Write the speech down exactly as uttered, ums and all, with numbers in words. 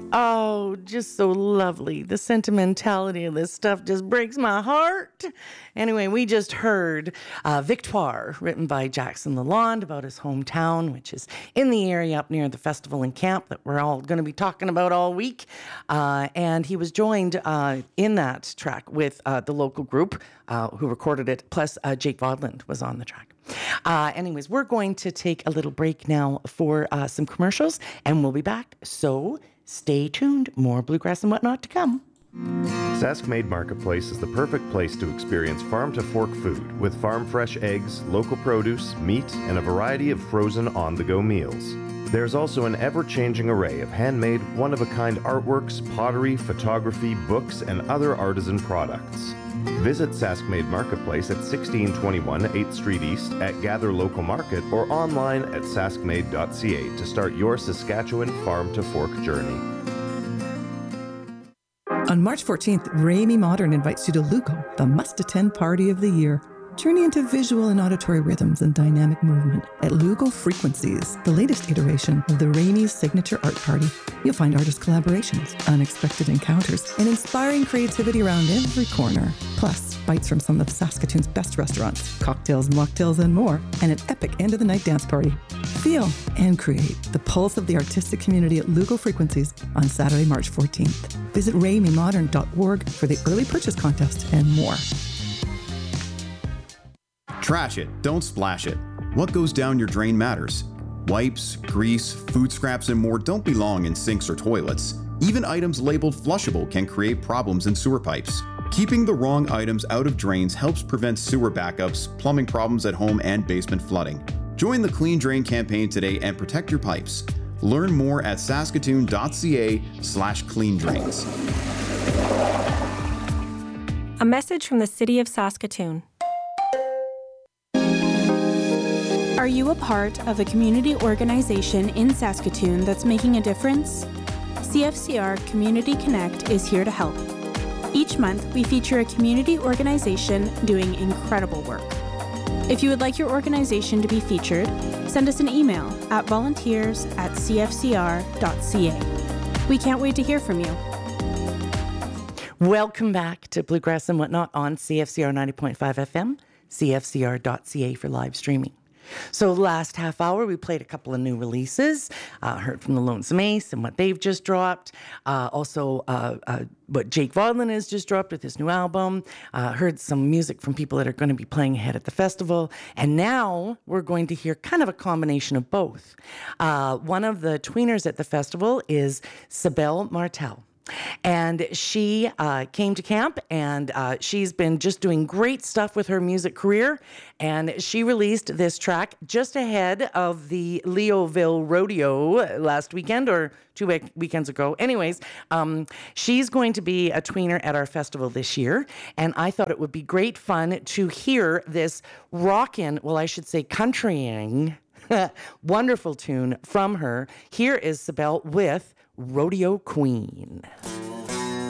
Oh, just so lovely. The sentimentality of this stuff just breaks my heart. Anyway, we just heard uh, Victoire, written by Jackson Lalonde, about his hometown, which is in the area up near the festival and camp that we're all going to be talking about all week. Uh, and he was joined uh, in that track with uh, the local group uh, who recorded it, plus uh, Jake Vodland was on the track. Uh, anyways, we're going to take a little break now for uh, some commercials, and we'll be back. So stay tuned. More Bluegrass and Whatnot to come. Saskmade Marketplace is the perfect place to experience farm-to-fork food with farm-fresh eggs, local produce, meat, and a variety of frozen on-the-go meals. There's also an ever-changing array of handmade, one-of-a-kind artworks, pottery, photography, books, and other artisan products. Visit Saskmade Marketplace at sixteen twenty-one eighth Street East at Gather Local Market or online at saskmade dot c a to start your Saskatchewan farm-to-fork journey. On March fourteenth, Ramey Modern invites you to Lugo, the must-attend party of the year. Journey into visual and auditory rhythms and dynamic movement at Lugo Frequencies, the latest iteration of the Ramey's signature art party. You'll find artist collaborations, unexpected encounters, and inspiring creativity around every corner. Plus, bites from some of Saskatoon's best restaurants, cocktails, mocktails, and more, and an epic end-of-the-night dance party. Feel and create the pulse of the artistic community at Lugo Frequencies on Saturday, March fourteenth. Visit ramey modern dot org for the early purchase contest and more. Trash it, don't splash it. What goes down your drain matters. Wipes, grease, food scraps, and more don't belong in sinks or toilets. Even items labeled flushable can create problems in sewer pipes. Keeping the wrong items out of drains helps prevent sewer backups, plumbing problems at home, and basement flooding. Join the Clean Drain campaign today and protect your pipes. Learn more at saskatoon dot c a slash clean drains. A message from the City of Saskatoon. Are you a part of a community organization in Saskatoon that's making a difference? C F C R Community Connect is here to help. Each month, we feature a community organization doing incredible work. If you would like your organization to be featured, send us an email at volunteers at c f c r dot c a. We can't wait to hear from you. Welcome back to Bluegrass and Whatnot on C F C R ninety point five F M, c f c r dot c a for live streaming. So last half hour, we played a couple of new releases, uh, heard from the Lonesome Ace and what they've just dropped. Uh, also, uh, uh, what Jake Vodland has just dropped with his new album. Uh, heard some music from people that are going to be playing ahead at the festival. And now we're going to hear kind of a combination of both. Uh, one of the tweeners at the festival is Sibel Martel. And she uh, came to camp, and uh, she's been just doing great stuff with her music career. And she released this track just ahead of the Leoville Rodeo last weekend, or two week- weekends ago. Anyways, um, she's going to be a tweener at our festival this year. And I thought it would be great fun to hear this rockin', well, I should say countrying, wonderful tune from her. Here is Sibel with Rodeo Queen.